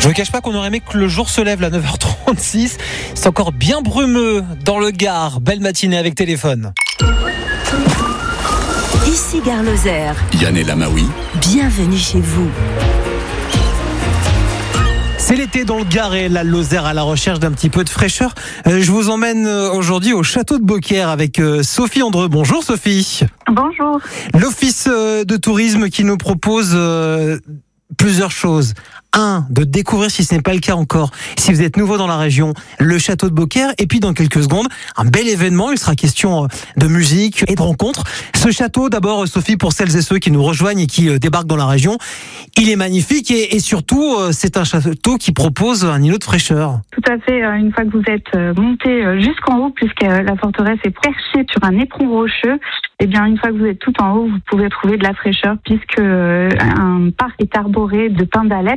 Je ne cache pas qu'on aurait aimé que le jour se lève à 9h36. C'est encore bien brumeux dans le Gard. Belle matinée avec téléphone. Ici Gare Lozère. Yann et Lamaoui. Bienvenue chez vous. C'est l'été dans le Gard et la Lozère à la recherche d'un petit peu de fraîcheur. Je vous emmène aujourd'hui au château de Beaucaire avec Sophie Andreu. Bonjour Sophie. Bonjour. L'office de tourisme qui nous propose plusieurs choses. Un, de découvrir, si ce n'est pas le cas encore, si vous êtes nouveau dans la région, le château de Beaucaire. Et puis dans quelques secondes, un bel événement. Il sera question de musique et de rencontres. Ce château, d'abord Sophie, pour celles et ceux qui nous rejoignent et qui débarquent dans la région, il est magnifique et surtout c'est un château qui propose un îlot de fraîcheur. Tout à fait. Une fois que vous êtes monté jusqu'en haut, puisque la forteresse est perchée sur un éperon rocheux, eh bien une fois que vous êtes tout en haut, vous pouvez trouver de la fraîcheur puisque un parc est arboré de pins d'Alep.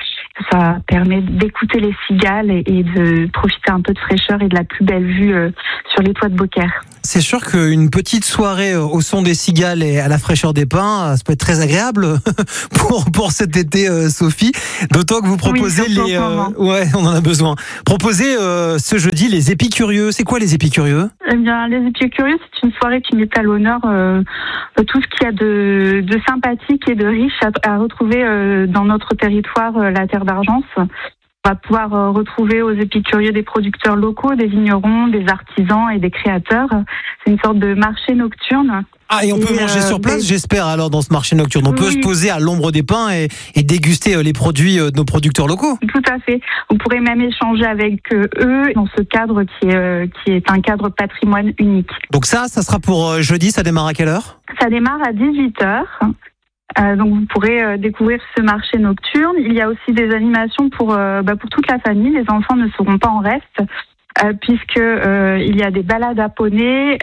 Ça permet d'écouter les cigales et de profiter un peu de fraîcheur et de la plus belle vue sur les toits de Beaucaire. C'est sûr qu'une petite soirée au son des cigales et à la fraîcheur des pins, ça peut être très agréable pour cet été, Sophie. D'autant que vous proposez ouais, on en a besoin. Proposez ce jeudi les épicurieux. C'est quoi les épicurieux ? Eh bien, les épicurieux, c'est une soirée qui met à l'honneur tout ce qu'il y a de sympathique et de riche à retrouver dans notre territoire, la terre d'Argence. On va pouvoir retrouver aux épicurieux des producteurs locaux, des vignerons, des artisans et des créateurs. C'est une sorte de marché nocturne. Ah, et on peut manger sur place, j'espère, alors, dans ce marché nocturne. On peut se poser à l'ombre des pins et déguster les produits de nos producteurs locaux. Tout à fait. Vous pourrez même échanger avec eux dans ce cadre qui est un cadre patrimoine unique. Donc ça sera pour jeudi, ça démarre à quelle heure ? Ça démarre à 18h. Donc vous pourrez découvrir ce marché nocturne. Il y a aussi des animations pour toute la famille. Les enfants ne seront pas en reste puisque il y a des balades à poney,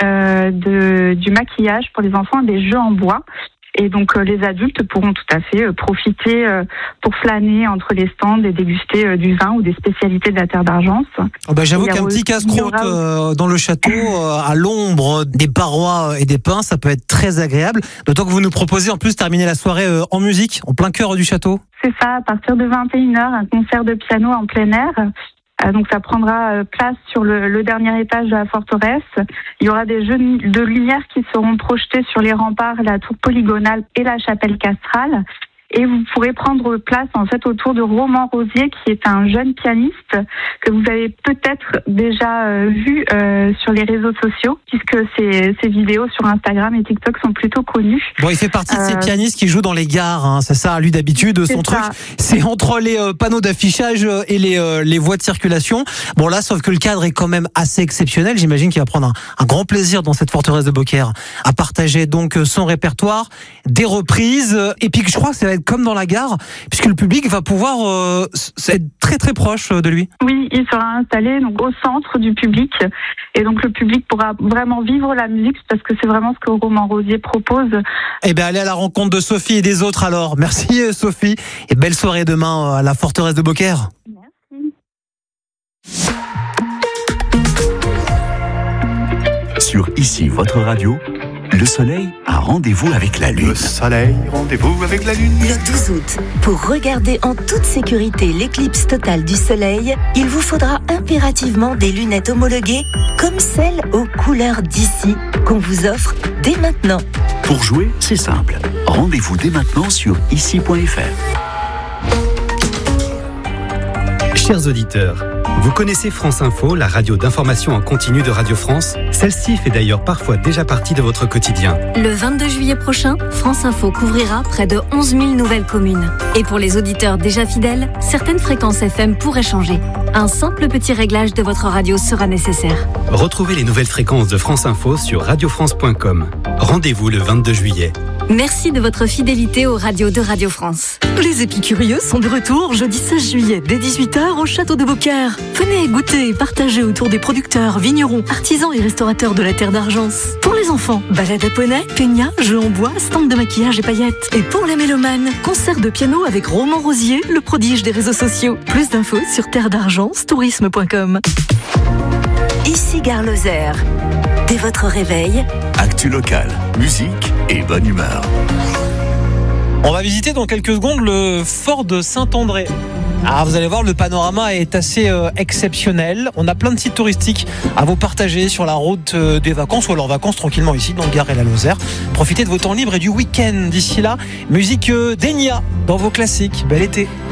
du maquillage pour les enfants, des jeux en bois. Et donc les adultes pourront tout à fait profiter pour flâner entre les stands et déguster du vin ou des spécialités de la terre d'Argence. J'avoue qu'un petit casse-croûte dans le château, à l'ombre des parois et des pins, ça peut être très agréable. D'autant que vous nous proposez en plus terminer la soirée en musique, en plein cœur du château. C'est ça, à partir de 21h, un concert de piano en plein air. Donc ça prendra place sur le dernier étage de la forteresse. Il y aura des jeux de lumière qui seront projetés sur les remparts, la tour polygonale et la chapelle castrale. Et vous pourrez prendre place en fait autour de Roman Rosier, qui est un jeune pianiste que vous avez peut-être déjà vu sur les réseaux sociaux, puisque ses vidéos sur Instagram et TikTok sont plutôt connues. Bon, il fait partie de ces pianistes qui jouent dans les gares, hein. C'est ça, lui d'habitude, son truc. C'est entre les panneaux d'affichage et les voies de circulation. Bon là, sauf que le cadre est quand même assez exceptionnel. J'imagine qu'il va prendre un grand plaisir dans cette forteresse de Beaucaire à partager donc son répertoire, des reprises, et puis je crois que ça va être comme dans la gare, puisque le public va pouvoir être très très proche de lui. Oui, il sera installé donc au centre du public, et donc le public pourra vraiment vivre la musique, parce que c'est vraiment ce que Roman Rosier propose. Eh bien, allez à la rencontre de Sophie et des autres alors. Merci Sophie, et belle soirée demain à la forteresse de Beaucaire. Merci. Sur Ici, votre radio, le soleil a rendez-vous avec la lune. Le soleil, rendez-vous avec la lune. Le 12 août, pour regarder en toute sécurité l'éclipse totale du soleil, il vous faudra impérativement des lunettes homologuées comme celles aux couleurs d'ici qu'on vous offre dès maintenant. Pour jouer, c'est simple. Rendez-vous dès maintenant sur ici.fr. Chers auditeurs, vous connaissez France Info, la radio d'information en continu de Radio France ? Celle-ci fait d'ailleurs parfois déjà partie de votre quotidien. Le 22 juillet prochain, France Info couvrira près de 11 000 nouvelles communes. Et pour les auditeurs déjà fidèles, certaines fréquences FM pourraient changer. Un simple petit réglage de votre radio sera nécessaire. Retrouvez les nouvelles fréquences de France Info sur radiofrance.com. Rendez-vous le 22 juillet. Merci de votre fidélité aux radios de Radio France. Les épicurieux sont de retour jeudi 16 juillet dès 18h au château de Beaucaire. Venez goûter et partager autour des producteurs, vignerons, artisans et restaurateurs de la terre d'Argence. Pour les enfants, balade à poney, peigna, jeux en bois, stand de maquillage et paillettes. Et pour les mélomanes, concert de piano avec Roman Rosier, le prodige des réseaux sociaux. Plus d'infos sur terredargence-tourisme.com. Ici Gare Lozère. Dès votre réveil, actu locale, musique et bonne humeur. On va visiter dans quelques secondes le fort de Saint-André. Ah, vous allez voir, le panorama est assez exceptionnel. On a plein de sites touristiques à vous partager sur la route des vacances ou alors vacances tranquillement ici dans le Gard et la Lozère. Profitez de vos temps libres et du week-end. D'ici là, musique d'Enya dans vos classiques. Bel été.